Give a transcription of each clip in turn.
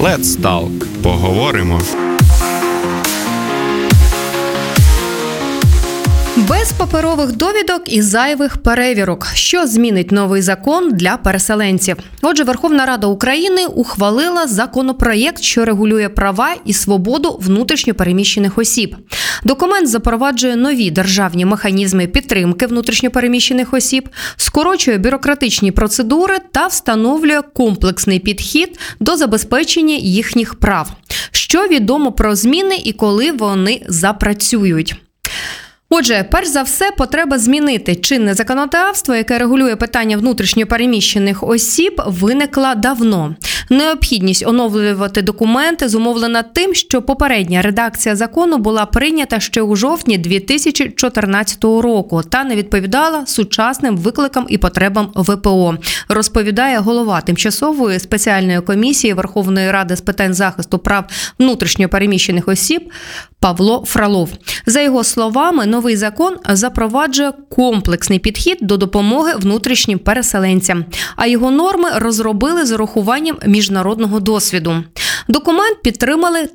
Let's Talk. Поговоримо. Без паперових довідок і зайвих перевірок. Що змінить новий закон для переселенців? Отже, Верховна Рада України ухвалила законопроєкт, що регулює права і свободу внутрішньо переміщених осіб. Документ запроваджує нові державні механізми підтримки внутрішньо переміщених осіб, скорочує бюрократичні процедури та встановлює комплексний підхід до забезпечення їхніх прав. Що відомо про зміни і коли вони запрацюють? Отже, перш за все, потреба змінити чинне законодавство, яке регулює питання внутрішньо переміщених осіб, виникла давно. Необхідність оновлювати документи зумовлена тим, що попередня редакція закону була прийнята ще у жовтні 2014 року та не відповідала сучасним викликам і потребам ВПО, розповідає голова Тимчасової спеціальної комісії Верховної Ради з питань захисту прав внутрішньо переміщених осіб Павло Фролов. За його словами, новий закон запроваджує комплексний підхід до допомоги внутрішнім переселенцям, а його норми розробили з урахуванням міжнародного досвіду. Документ підтримали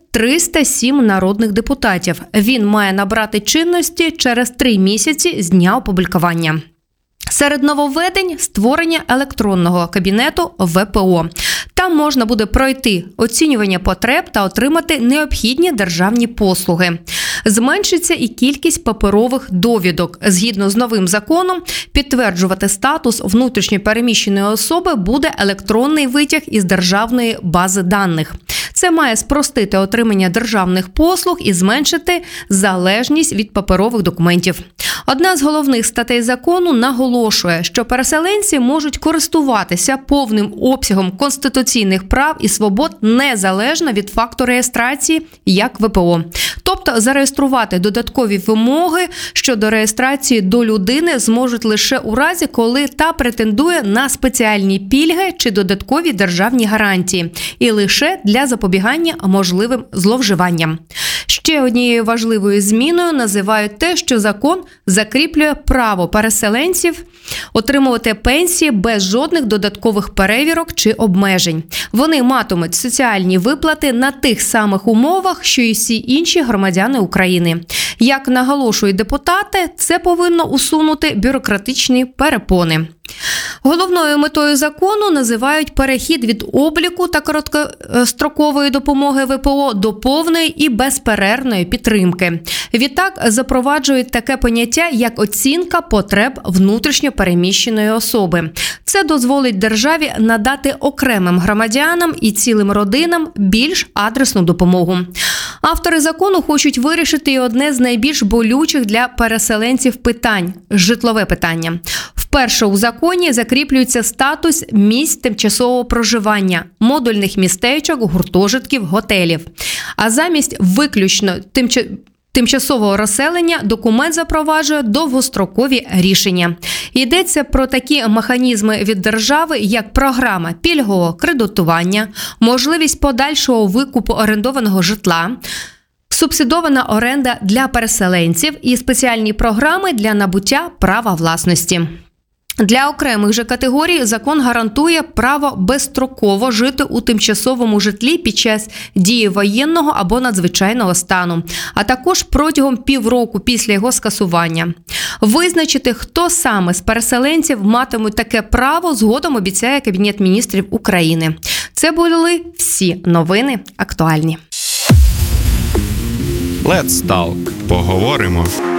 307 народних депутатів. Він має набрати чинності через 3 місяці з дня опублікування. Серед нововведень – створення електронного кабінету ВПО. Там можна буде пройти оцінювання потреб та отримати необхідні державні послуги. Зменшиться і кількість паперових довідок. Згідно з новим законом, підтверджувати статус внутрішньо переміщеної особи буде електронний витяг із державної бази даних. Це має спростити отримання державних послуг і зменшити залежність від паперових документів. Одна з головних статей закону наголошує, що переселенці можуть користуватися повним обсягом конституційних прав і свобод незалежно від факту реєстрації як ВПО. Тобто зареєструвати додаткові вимоги щодо реєстрації до людини зможуть лише у разі, коли та претендує на спеціальні пільги чи додаткові державні гарантії, і лише для запобігання можливим зловживанням. Ще однією важливою зміною називають те, що закон закріплює право переселенців отримувати пенсії без жодних додаткових перевірок чи обмежень. Вони матимуть соціальні виплати на тих самих умовах, що і всі інші громадяни України. Як наголошують депутати, це повинно усунути бюрократичні перепони. Головною метою закону називають перехід від обліку та короткострокової допомоги ВПО до повної і безперервної підтримки. Відтак запроваджують таке поняття, як оцінка потреб внутрішньо переміщеної особи. Це дозволить державі надати окремим громадянам і цілим родинам більш адресну допомогу. Автори закону хочуть вирішити і одне з найбільш болючих для переселенців питань – житлове питання. Вперше у законі закріплюється статус місць тимчасового проживання, модульних містечок, гуртожитків, готелів. А замість виключно тимчасового розселення документ запроваджує довгострокові рішення. Йдеться про такі механізми від держави, як програма пільгового кредитування, можливість подальшого викупу орендованого житла, субсидована оренда для переселенців і спеціальні програми для набуття права власності. Для окремих же категорій закон гарантує право безстроково жити у тимчасовому житлі під час дії воєнного або надзвичайного стану, а також протягом півроку після його скасування. Визначити, хто саме з переселенців матимуть таке право, згодом обіцяє Кабінет міністрів України. Це були всі новини актуальні. Let's Talk. Поговоримо.